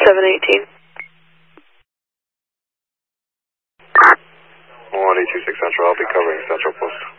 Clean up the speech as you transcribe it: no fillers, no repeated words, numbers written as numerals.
718. 1826 Central, I'll be covering Central Post.